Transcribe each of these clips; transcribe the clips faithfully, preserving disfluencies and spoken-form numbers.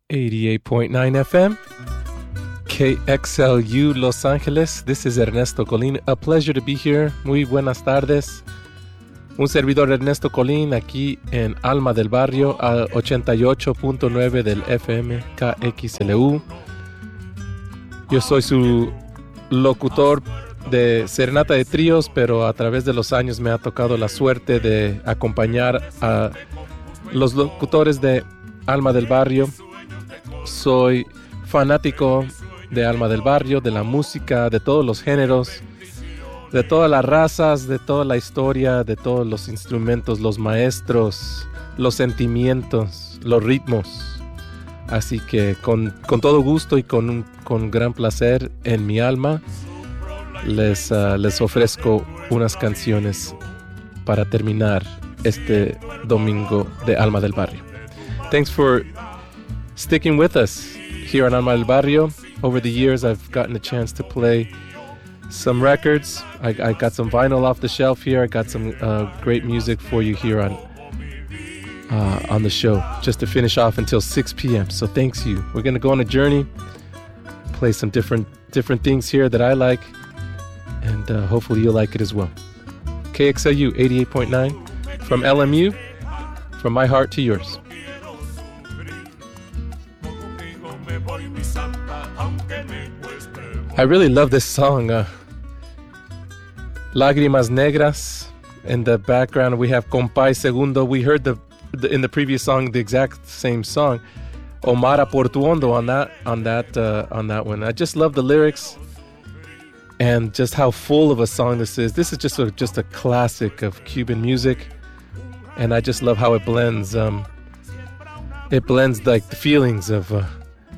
eighty-eight point nine F M, K X L U Los Angeles. This is Ernesto Colín. A pleasure to be here. Muy buenas tardes. Un servidor Ernesto Colín aquí en Alma del Barrio a ochenta y ocho punto nueve del F M K X L U. Yo soy su locutor de Serenata de Tríos, pero a través de los años me ha tocado la suerte de acompañar a los locutores de Alma del Barrio. Soy fanático de Alma del Barrio, de la música, de todos los géneros, de todas las razas, de toda la historia, de todos los instrumentos, los maestros, los sentimientos, los ritmos. Así que con, con todo gusto y con, un, con gran placer en mi alma, les, uh, les ofrezco unas canciones para terminar este domingo de Alma del Barrio. Thanks for sticking with us here on Alma del Barrio. Over the years, I've gotten a chance to play some records. I, I got some vinyl off the shelf here. I got some uh, great music for you here on uh, on the show, just to finish off until six p.m. So thanks you. We're gonna go on a journey, play some different different things here that I like, and uh, hopefully you'll like it as well. K X L U eighty-eight point nine from L M U, from my heart to yours. I really love this song, uh, Lágrimas Negras. In the background, we have Compay Segundo. We heard the, the in the previous song the exact same song, Omar Portuondo on that on that uh, on that one. I just love the lyrics and just how full of a song this is. This is just a, just a classic of Cuban music, and I just love how it blends. Um, it blends like the feelings of. Uh,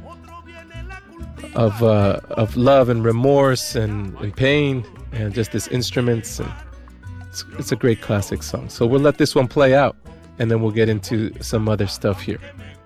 of uh, of love and remorse and, and pain and just this instruments, and it's, it's a great classic song. So we'll let this one play out and then we'll get into some other stuff here.